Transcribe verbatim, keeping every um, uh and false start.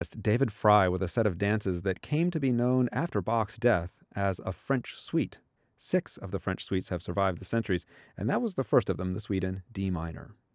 David Fry with a set of dances that came to be known after Bach's death as a French suite. Six of the French suites have survived the centuries, and that was the first of them, the suite in D minor.